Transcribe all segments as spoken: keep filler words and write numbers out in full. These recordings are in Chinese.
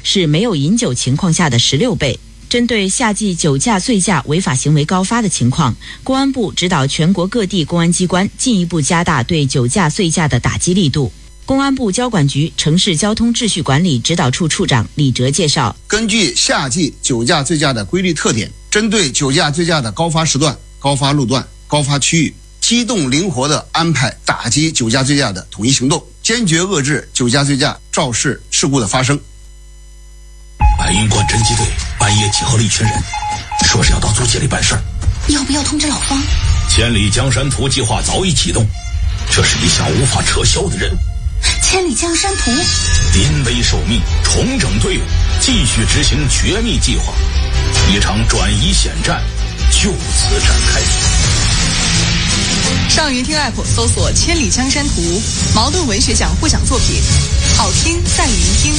是没有饮酒情况下的十六倍。针对夏季酒驾醉驾违法行为高发的情况，公安部指导全国各地公安机关进一步加大对酒驾醉驾的打击力度。公安部交管局城市交通秩序管理指导处处长李哲介绍， 根据夏季酒驾醉驾的规律特点，针对酒驾醉驾的高发时段、高发路段、高发区域，机动灵活地安排打击酒驾醉驾的统一行动，坚决遏制酒驾醉驾肇事事故的发生。 白云关侦缉队半夜集合了一群人，说是要到租界里办事儿。 要不要通知老方？ 千里江山图计划早已启动，这是一项无法撤销的任务。 千里江山图， 临危受命，重整队伍，继续执行绝密计划，一场转移险战就此展开。 上云听 app 搜索千里江山图，茅盾文学奖获奖作品，好听在云听。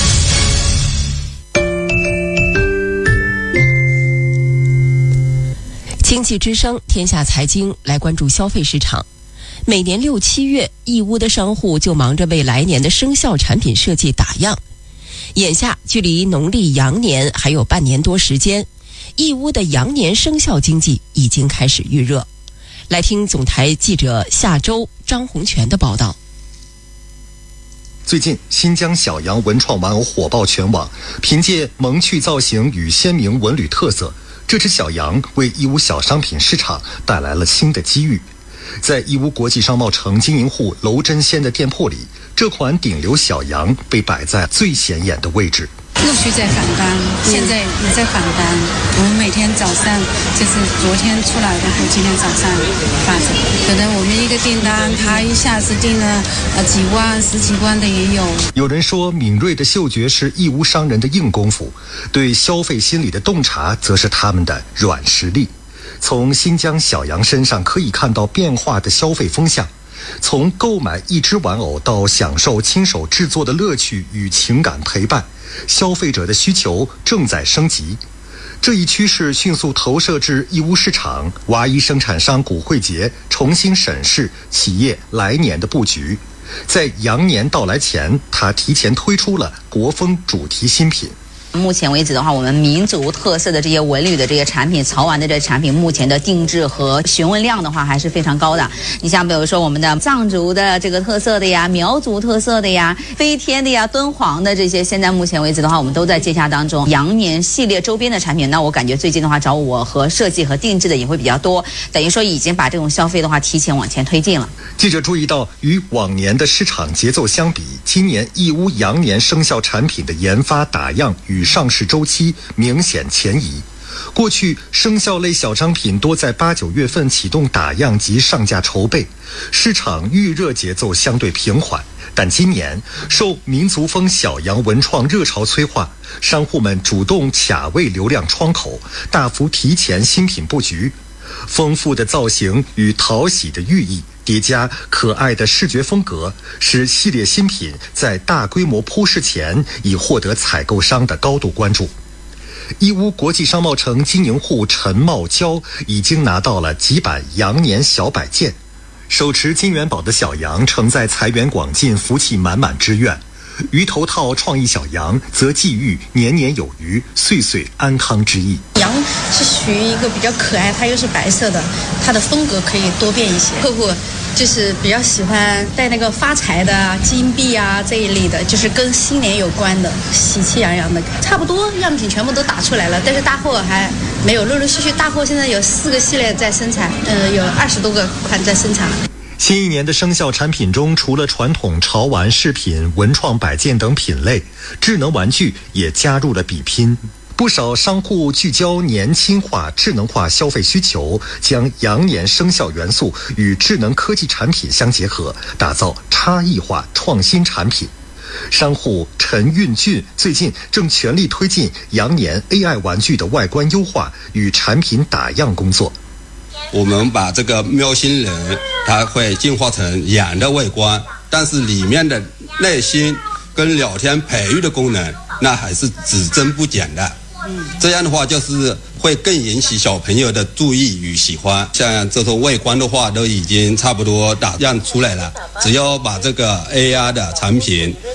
经济之声天下财经来关注消费市场。每年六七月，义乌的商户就忙着为来年的生肖产品设计打样。眼下距离农历羊年还有半年多时间，义乌的羊年生肖经济已经开始预热。来听总台记者夏周、张洪全的报道。 最近，新疆小羊文创玩偶火爆全网，凭借萌趣造型与鲜明纹理特色，这只小羊为义乌小商品市场带来了新的机遇。在义乌国际商贸城经营户娄真仙的店铺里，这款顶流小羊被摆在最显眼的位置。 陆续在返单，现在也在返单。我们每天早上就是昨天出来的，和今天早上发走。可能我们一个订单，他一下子订了呃几万、十几万的也有。 有人说，敏锐的嗅觉是义乌商人的硬功夫，对消费心理的洞察则是他们的软实力。从新疆小羊身上可以看到变化的消费风向，从购买一只玩偶到享受亲手制作的乐趣与情感陪伴，消费者的需求正在升级。这一趋势迅速投射至义乌市场，娃衣生产商古汇杰重新审视企业来年的布局。在羊年到来前，他提前推出了国风主题新品。 目前为止的话，我们民族特色的这些纹理的这些产品、潮玩的这些产品，目前的定制和询问量的话还是非常高的。你像比如说我们的藏族的这个特色的呀、苗族特色的呀、飞天的呀、敦煌的这些，现在目前为止的话，我们都在接洽当中。羊年系列周边的产品，那我感觉最近的话找我和设计和定制的也会比较多，等于说已经把这种消费的话提前往前推进了。 记者注意到，与往年的市场节奏相比，今年义乌羊年生肖产品的研发打样与上市周期明显前移。过去生肖类小商品多在八九月份启动打样及上架筹备，市场预热节奏相对平缓。但今年受民族风小羊文创热潮催化，商户们主动卡位流量窗口，大幅提前新品布局。丰富的造型与讨喜的寓意叠加可爱的视觉风格，使系列新品在大规模铺市前已获得采购商的高度关注。义乌国际商贸城经营户陈茂娇已经拿到了几版羊年小摆件，手持金元宝的小羊承载财源广进、福气满满之愿。鱼头套创意小羊则寄予年年有余、岁岁安康之意。 羊是属于一个比较可爱，它又是白色的，它的风格可以多变一些。客户就是比较喜欢带那个发财的金币啊这一类的，就是跟新年有关的，喜气洋洋的。差不多样品全部都打出来了，但是大货还没有，陆陆续续大货现在有四个系列在生产，呃，有二十多个款在生产。 新一年的生肖产品中，除了传统潮玩饰品、文创摆件等品类，智能玩具也加入了比拼。不少商户聚焦年轻化、智能化消费需求，将羊年生肖元素与智能科技产品相结合，打造差异化创新产品。商户陈运俊最近正全力推进羊年 A I 玩具的外观优化与产品打样工作。 我们把这个喵星人它会进化成羊的外观，但是里面的内心跟聊天培育的功能那还是只增不减的。这样的话就是会更引起小朋友的注意与喜欢。像这种外观的话都已经差不多打样出来了，只要把这个 A R 的产品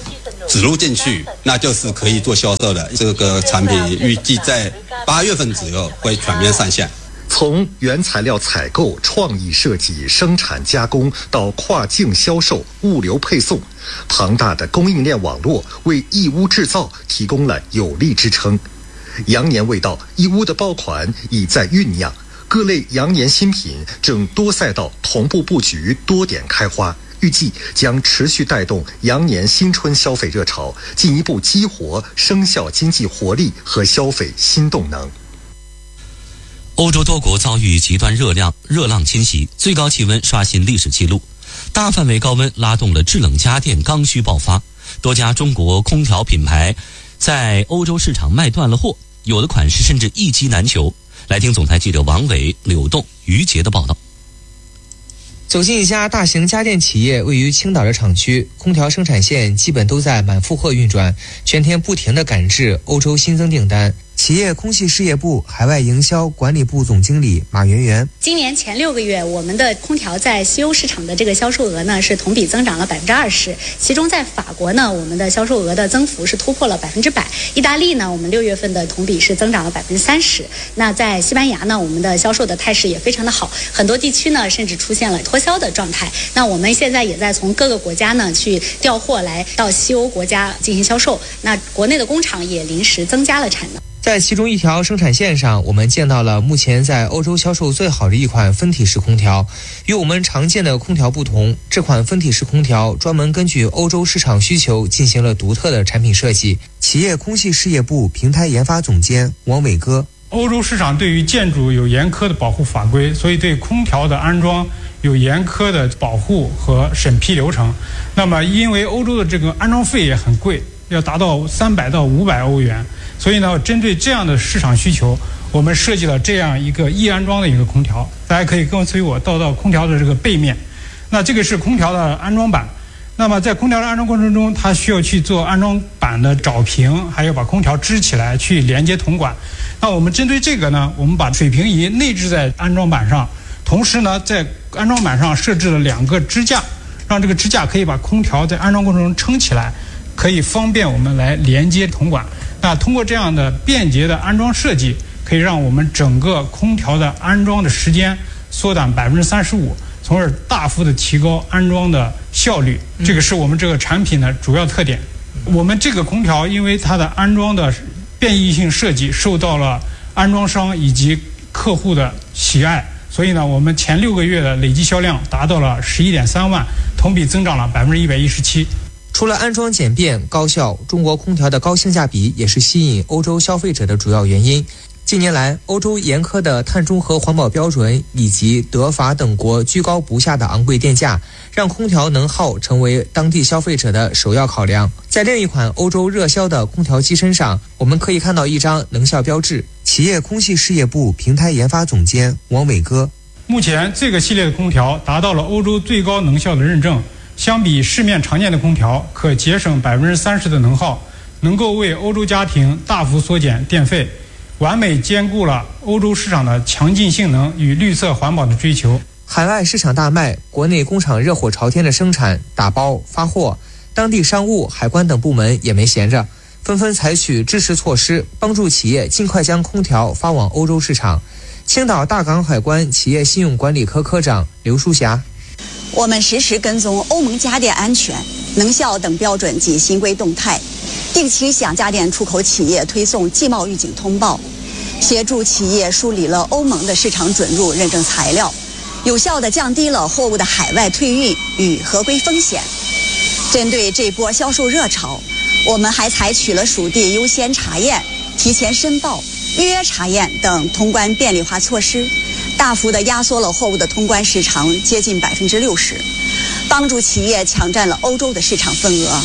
植入进去，那就是可以做销售的。这个产品预计在八月份左右会全面上线。 从原材料采购、创意设计、生产加工到跨境销售、物流配送，庞大的供应链网络为义乌制造提供了有力支撑。羊年未到，义乌的爆款已在酝酿，各类羊年新品正多赛道同步布局，多点开花。预计将持续带动羊年新春消费热潮，进一步激活生肖经济活力和消费新动能。 欧洲多国遭遇极端热量热浪侵袭，最高气温刷新历史记录，大范围高温拉动了制冷家电刚需爆发，多家中国空调品牌在欧洲市场卖断了货，有的款式甚至一机难求。来听总台记者王伟、柳栋、于杰的报道。 走进一家大型家电企业位于青岛的厂区，空调生产线基本都在满负荷运转，全天不停地赶制欧洲新增订单。企业空气事业部海外营销管理部总经理马媛媛： 今年前六个月，我们的空调在西欧市场的这个销售额呢是同比增长了百分之二十，其中在法国呢，我们的销售额的增幅是突破了百分之百；意大利呢，我们六月份的同比是增长了百分之三十。那在西班牙呢，我们的销售的态势也非常的好，很多地区呢甚至出现了脱销的状态。那我们现在也在从各个国家呢去调货来到西欧国家进行销售。那国内的工厂也临时增加了产能。 在其中一条生产线上，我们见到了目前在欧洲销售最好的一款分体式空调。与我们常见的空调不同，这款分体式空调专门根据欧洲市场需求进行了独特的产品设计。企业空气事业部平台研发总监王伟哥： 欧洲市场对于建筑有严苛的保护法规，所以对空调的安装有严苛的保护和审批流程。那么因为欧洲的这个安装费也很贵，要达到三百到五百欧元，所以呢，针对这样的市场需求，我们设计了这样一个易安装的一个空调。大家可以跟随我到到空调的这个背面，那这个是空调的安装板。那么在空调的安装过程中，它需要去做安装板的找平，还要把空调支起来去连接铜管。那我们针对这个呢，我们把水平仪内置在安装板上，同时呢，在安装板上设置了两个支架，让这个支架可以把空调在安装过程中撑起来，可以方便我们来连接铜管。那通过这样的便捷的安装设计，可以让我们整个空调的安装的时间缩短百分之三十五，从而大幅的提高安装的效率。这个是我们这个产品的主要特点。我们这个空调因为它的安装的变异性设计受到了安装商以及客户的喜爱，所以呢，我们前六个月的累计销量达到了十一点三万，同比增长了百分之一百一十七。 除了安装简便高效，中国空调的高性价比也是吸引欧洲消费者的主要原因。近年来，欧洲严苛的碳中和环保标准以及德法等国居高不下的昂贵电价，让空调能耗成为当地消费者的首要考量。在另一款欧洲热销的空调机身上，我们可以看到一张能效标志。企业空气事业部平台研发总监王伟哥： 目前这个系列的空调达到了欧洲最高能效的认证，相比市面常见的空调，可节省百分之三十的能耗，能够为欧洲家庭大幅缩减电费，完美兼顾了欧洲市场的强劲性能与绿色环保的追求。 海外市场大卖，国内工厂热火朝天的生产、打包、发货，当地商务、海关等部门也没闲着，纷纷采取支持措施，帮助企业尽快将空调发往欧洲市场。青岛大港海关企业信用管理科科长刘淑霞： 我们实时跟踪欧盟家电安全、能效等标准及新规动态，定期向家电出口企业推送季贸预警通报，协助企业梳理了欧盟的市场准入认证材料，有效地降低了货物的海外退运与合规风险。针对这波销售热潮，我们还采取了属地优先查验、提前申报、预约查验等通关便利化措施，大幅地压缩了货物的通关时长接近百分之六十，帮助企业抢占了欧洲的市场份额。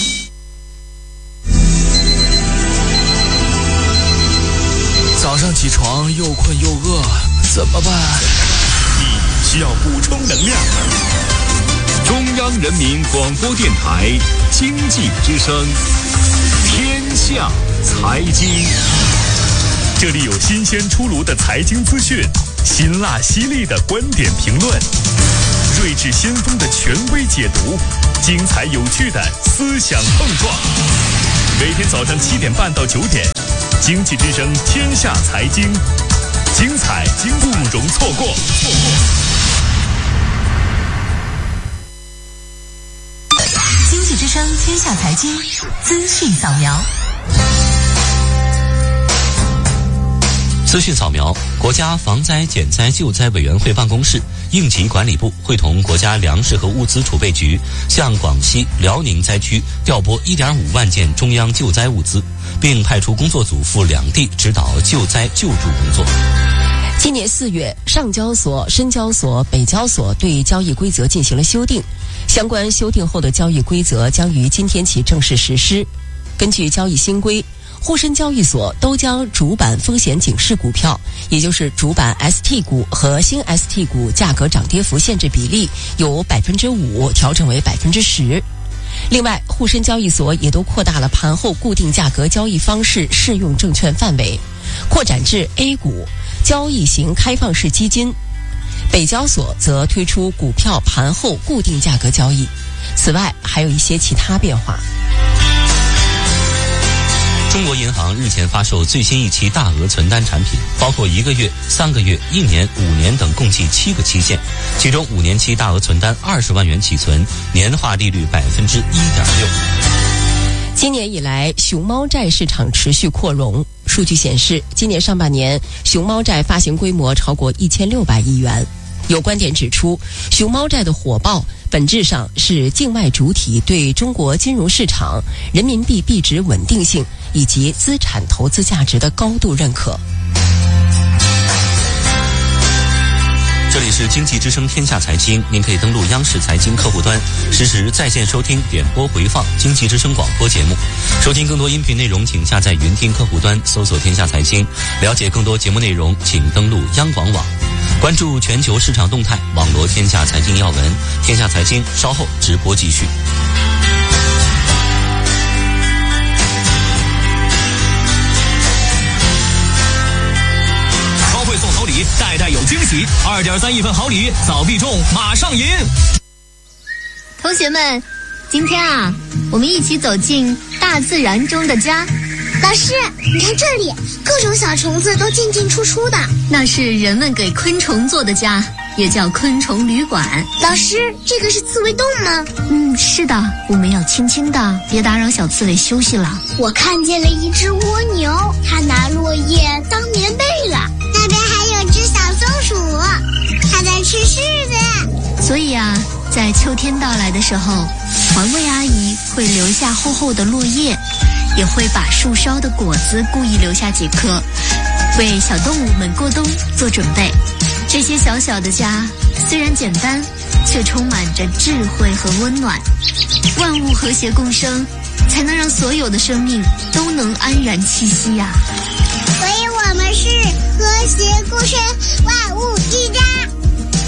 早上起床又困又饿，怎么办？ 你需要补充能量。中央人民广播电台经济之声，天下财经。这里有新鲜出炉的财经资讯，辛辣犀利的观点评论，睿智先锋的权威解读，精彩有趣的思想碰撞。 每天早上七点半到九点，经济之声天下财经，精彩不容错过。错过。 经济之声天下财经资讯扫描。 资讯扫描：国家防灾减灾救灾委员会办公室、应急管理部会同国家粮食和物资储备局，向广西、辽宁灾区调拨 一点五万件中央救灾物资，并派出工作组赴两地指导救灾救助工作。 今年四月，上交所、深交所、北交所对交易规则进行了修订，相关修订后的交易规则将于今天起正式实施。根据交易新规，沪深交易所都将主板风险警示股票，也就是主板 S T 股和新 S T 股价格涨跌幅限制比例由百分之五调整为百分之十。另外，沪深交易所也都扩大了盘后固定价格交易方式适用证券范围，扩展至 A 股、交易型开放式基金。北交所则推出股票盘后固定价格交易。此外，还有一些其他变化。 中国银行日前发售最新一期大额存单产品，包括一个月、三个月、一年、五年等共计七个期限，其中五年期大额存单二十万元起存，年化利率百分之一点六。 今年以来，熊猫债市场持续扩容。数据显示，今年上半年熊猫债发行规模超过一千六百亿元。有观点指出，熊猫债的火爆本质上是境外主体对中国金融市场、人民币币值稳定性以及资产投资价值的高度认可。 这里是经济之声天下财经，您可以登录央视财经客户端，实时在线收听、点播回放经济之声广播节目。收听更多音频内容，请下载云听客户端，搜索天下财经。了解更多节目内容，请登录央广网。关注全球市场动态，网罗天下财经要闻。天下财经稍后直播继续。 送好礼，代代有惊喜，二点三亿份好礼，早必中，马上赢！ 同学们，今天啊，我们一起走进大自然中的家。 老师，你看这里，各种小虫子都进进出出的， 那是人们给昆虫做的家，也叫昆虫旅馆。 老师，这个是刺猬洞吗？ 嗯，是的，我们要轻轻的，别打扰小刺猬休息了。 我看见了一只蜗牛，它拿落叶当棉被了。那边还有只小松鼠，它在吃柿子。 所以啊，在秋天到来的时候，环卫阿姨会留下厚厚的落叶，也会把树梢的果子故意留下几颗，为小动物们过冬做准备。这些小小的家虽然简单，却充满着智慧和温暖。万物和谐共生，才能让所有的生命都能安然栖息呀、啊。 所以我们是和谐共生，万物一家。